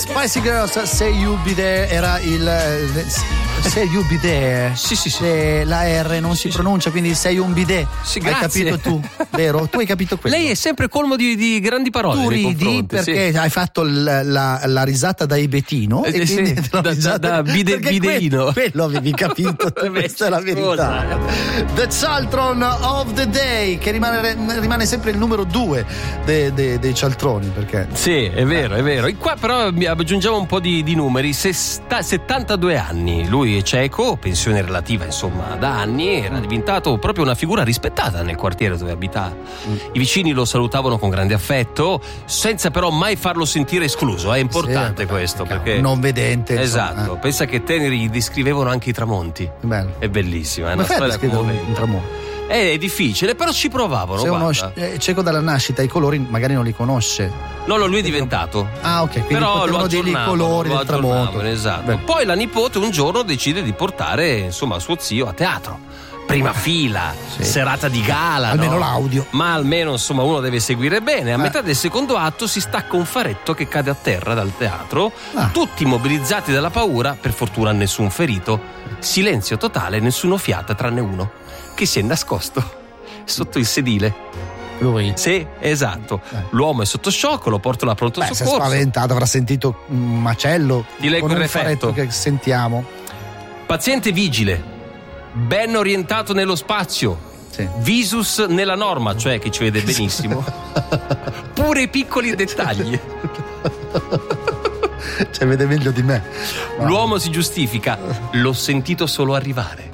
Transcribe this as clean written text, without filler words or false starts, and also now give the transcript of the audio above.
Spicy Girls, Say You Be There era il Say You Be There. Sì. La R non si pronuncia, quindi sei un bidet. Sì, hai capito tu, vero? Tu hai capito quello. Lei è sempre colmo di grandi parole. Tu ridi perché hai fatto la risata da Ibetino e quindi da bideino. Quello avevi capito. Questa è la verità. The Cialtron of the Day, che rimane sempre il numero 2 dei cialtroni, perché sì, è vero. E qua però aggiungiamo un po' di numeri. 72 anni, lui è cieco, pensione relativa insomma da anni, era diventato proprio una figura rispettata nel quartiere dove abita. I vicini lo salutavano con grande affetto, senza però mai farlo sentire escluso. È importante questo, perché non vedente, esatto. Pensa che teneri descrivevano anche i tramonti. Bello. È bellissima, è una storia commovente. Un tramonto. È difficile, però ci provavano. Se uno cieco dalla nascita, i colori magari non li conosce. No, lui è diventato. Ah, ok, quindi però potevano dirgli i colori del tramonto. Esatto. Beh. Poi la nipote un giorno decide di portare insomma suo zio a teatro. Prima fila, sì. Serata di gala. Almeno no? l'audio. Ma almeno insomma uno deve seguire bene. A metà del secondo atto si stacca un faretto che cade a terra dal teatro. Tutti mobilizzati dalla paura, per fortuna nessun ferito. Silenzio totale, nessuno fiata tranne uno che si è nascosto sotto il sedile. Lui? Sì, esatto. L'uomo è sotto shock, lo portano a pronto soccorso. Si è spaventato, avrà sentito un macello. Ti leggo con il un faretto che sentiamo. Paziente vigile, ben orientato nello spazio, sì. Visus nella norma, cioè che ci vede benissimo. Pure i piccoli dettagli. Cioè vede meglio di me. L'uomo si giustifica, l'ho sentito solo arrivare.